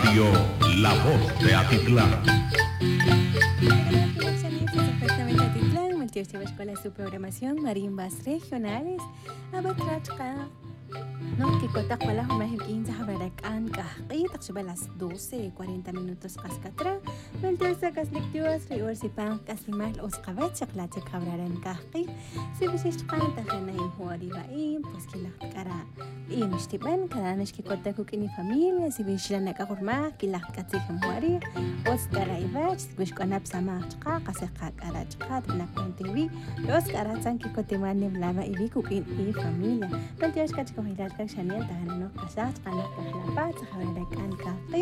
Radio La Voz de Atitlán. Perfectamente Atitlán, Multiverso Escuela su programación, marimbas regionales, abatrachka. No, que cuenta cuál es más el 15 habrán kahqi taqshba las 12:40 qasqatra meltesa kasliktiwas rior sipan kasimal osqabat chaqlatik habrán kahqi si bishish qanta khana imhuari baim pues que la cara y mishtiban cada vez que cuenta con mi familia si bishlan naqurma que la katik imhuari osqara ibach si bish qanab sama chqa qasqa qara chqa na kuntivi los qaratan que kotiman nimlama ibi kukin y familia meltesa kachko hilat kashanian tahano kasat qanak kahlapat habrán kahqi